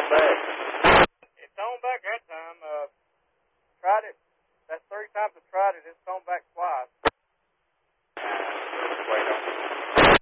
on back. It's on back that time. Tried it. That's 3 times I tried it. It's on back twice. Wait on.